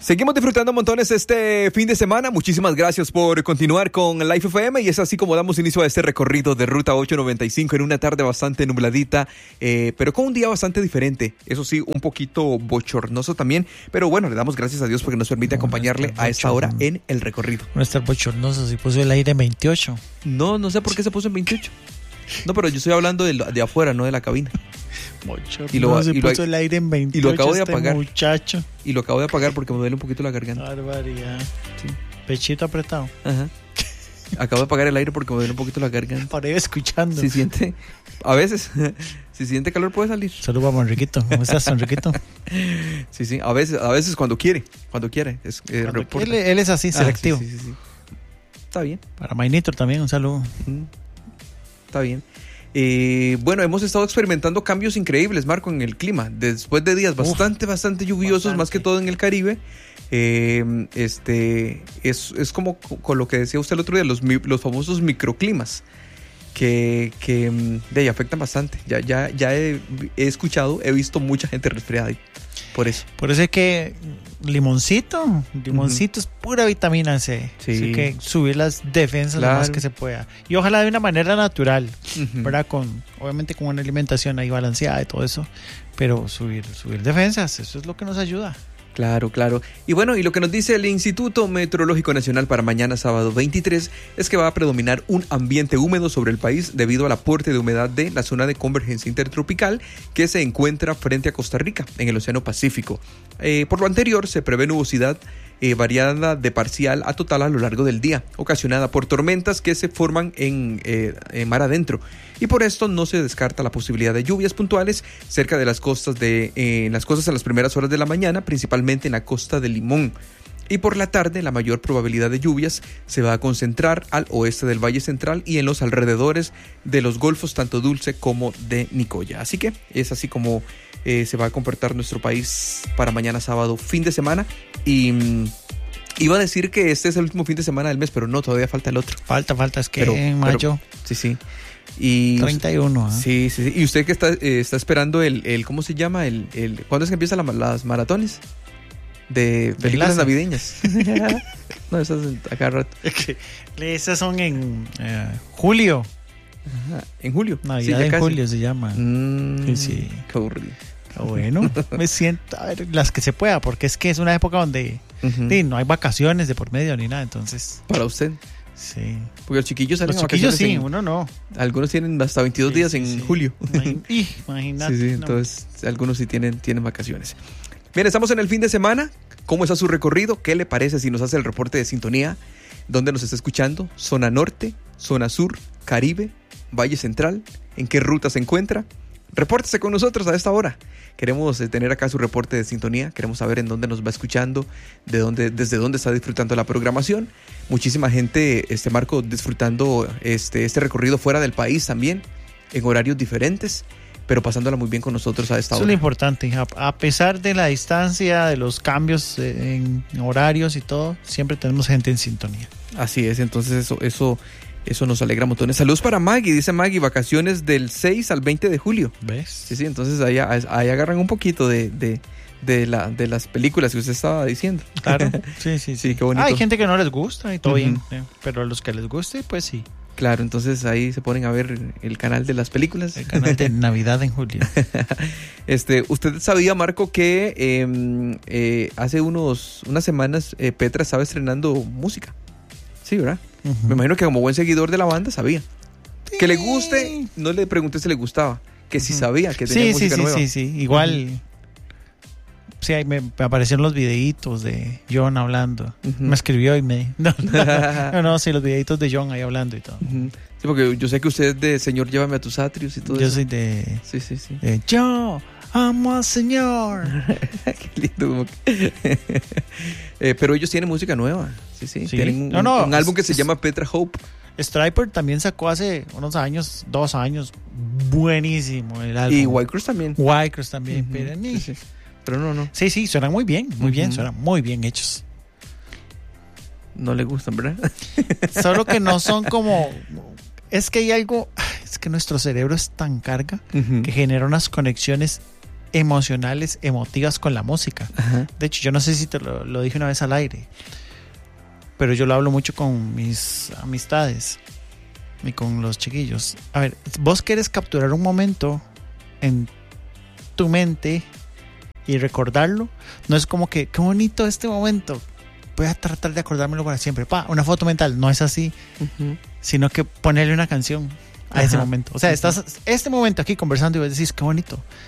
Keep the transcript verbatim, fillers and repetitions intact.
Seguimos disfrutando montones este fin de semana. Muchísimas gracias por continuar con Life F M y es así como damos inicio a este recorrido de Ruta ocho noventa y cinco en una tarde bastante nubladita, eh, pero con un día bastante diferente. Eso sí, un poquito bochornoso también, pero bueno, le damos gracias a Dios porque nos permite no, acompañarle a esta hora en el recorrido. No estar bochornoso, si puso el aire en veintiocho. No, no sé por qué se puso en veintiocho. No, pero yo estoy hablando de, de afuera, no de la cabina. Bochornoso, y lo, se y puso lo, el aire en veintiocho. Y lo acabo de este apagar. Muchacho. Y lo acabo de apagar porque me duele un poquito la garganta. Barbaridad. Sí. Pechito apretado. Ajá. Acabo de apagar el aire porque me duele un poquito la garganta. Para ir escuchando. Si siente, a veces, si siente calor puede salir. Saludos a Enriquito. ¿Cómo estás, Enriquito? Sí, sí, a veces, a veces cuando quiere, cuando quiere. Es, eh, cuando él, él es así, selectivo. Ah, sí, sí, sí, sí. Está bien. Para Mainito también, un saludo. Mm. Está bien. Eh, bueno, hemos estado experimentando cambios increíbles, Marco, en el clima. Después de días bastante, Uf, bastante lluviosos, bastante. Más que todo en el Caribe. Eh, este es, es como con lo que decía usted el otro día, los, los famosos microclimas que, que de ahí afectan bastante. Ya, ya, ya he, he escuchado, he visto mucha gente resfriada ahí. Por eso. Por eso es que limoncito, limoncito uh-huh. es pura vitamina C. Sí. Así que subir las defensas claro. lo más que se pueda. Y ojalá de una manera natural, uh-huh. ¿verdad? Con, obviamente con una alimentación ahí balanceada y todo eso. Pero subir, subir defensas, eso es lo que nos ayuda. Claro, claro. Y bueno, y lo que nos dice el Instituto Meteorológico Nacional para mañana sábado veintitrés es que va a predominar un ambiente húmedo sobre el país debido al aporte de humedad de la zona de convergencia intertropical que se encuentra frente a Costa Rica en el Océano Pacífico. Eh, por lo anterior, se prevé nubosidad eh, variada de parcial a total a lo largo del día, ocasionada por tormentas que se forman en, eh, en mar adentro. Y por esto no se descarta la posibilidad de lluvias puntuales cerca de las costas de eh, en las costas en las primeras horas de la mañana, principalmente en la costa de Limón. Y por la tarde la mayor probabilidad de lluvias se va a concentrar al oeste del Valle Central y en los alrededores de los golfos tanto Dulce como de Nicoya. Así que es así como eh, se va a comportar nuestro país para mañana sábado, fin de semana. Y mmm, iba a decir que este es el último fin de semana del mes, pero no, todavía falta el otro. Falta, falta, es que pero, en mayo. Pero, sí, sí. Y treinta y uno. ¿eh? Sí, sí, sí. Y usted que está, eh, está esperando el, el, ¿cómo se llama? El, el, ¿cuándo es que empiezan la, las maratones? De películas de navideñas. No, esas acá rato. Esas son en eh, julio. Ajá, en julio. Navidad sí, en casi. Julio se llama. Mm, sí, sí. Qué aburrido. Bueno, me siento a ver, las que se pueda, porque es que es una época donde uh-huh. sí, no hay vacaciones de por medio ni nada, entonces. Para usted. Sí. Porque los chiquillos salen Los chiquillos sí, en, uno no. Algunos tienen hasta veintidós sí, días sí, en sí. julio. Imagínate. Sí, sí, entonces no. Algunos sí tienen, tienen vacaciones. Bien, estamos en el fin de semana. ¿Cómo está su recorrido? ¿Qué le parece si nos hace el reporte de sintonía? ¿Dónde nos está escuchando? ¿Zona norte? ¿Zona sur? ¿Caribe? ¿Valle central? ¿En qué ruta se encuentra? Repórtese con nosotros a esta hora. Queremos tener acá su reporte de sintonía. Queremos saber en dónde nos va escuchando, de dónde, desde dónde está disfrutando la programación. Muchísima gente, este Marco, disfrutando este, este recorrido fuera del país también, en horarios diferentes, pero pasándola muy bien con nosotros a esta hora. Eso es lo importante. A pesar de la distancia, de los cambios en horarios y todo, siempre tenemos gente en sintonía. Así es, entonces eso... eso Eso nos alegra montones. Saludos para Maggie, dice Maggie, vacaciones del seis al veinte de julio. ¿Ves? Sí, sí, entonces ahí, ahí agarran un poquito de, de, de, la, de las películas que usted estaba diciendo. Claro, sí, sí, sí. Sí, qué bonito. Ah, hay gente que no les gusta y todo uh-huh. bien, eh, pero a los que les guste, pues sí. Claro, entonces ahí se ponen a ver el canal de las películas. El canal de Navidad en julio. este, ¿Usted sabía, Marco, que eh, eh, hace unos, unas semanas eh, Petra estaba estrenando música? Sí, ¿verdad? Uh-huh. Me imagino que como buen seguidor de la banda sabía. Sí. Que le guste, no le pregunté si le gustaba, que uh-huh. si sabía que tenía sí, música sí, nueva. Sí, sí, sí, igual. Uh-huh. Sí, ahí me, me aparecieron los videitos de John hablando. Uh-huh. Me escribió y me... No, no, no, no, sí, los videitos de John ahí hablando y todo. Uh-huh. Sí, porque yo sé que usted es de Señor, llévame a tus atrios y todo yo eso. Yo soy de... Sí, sí, sí. De, yo amo al Señor. Qué lindo. eh, pero ellos tienen música nueva. Sí, sí. sí. Tienen un, no, no, un álbum que es, se llama Petra Hope. Stryper también sacó hace unos años, dos años, buenísimo el álbum. Y White Cross también. White Cross también, uh-huh. pero, ni... sí, sí. pero no, no. Sí, sí, suenan muy bien, muy uh-huh. bien, suenan muy bien hechos. No le gustan, ¿verdad? Solo que no son como... Es que hay algo... Es que nuestro cerebro es tan carga uh-huh. que genera unas conexiones emocionales, emotivas con la música. Ajá. De hecho, yo no sé si te lo, lo dije una vez al aire, pero yo lo hablo mucho con mis amistades y con los chiquillos. A ver, vos querés capturar un momento en tu mente y recordarlo. No es como que, qué bonito este momento, voy a tratar de acordármelo para siempre. Pa, una foto mental, no es así. Uh-huh. Sino que ponerle una canción a Ajá. ese momento. O sea, estás este momento aquí conversando y vos decís, qué bonito.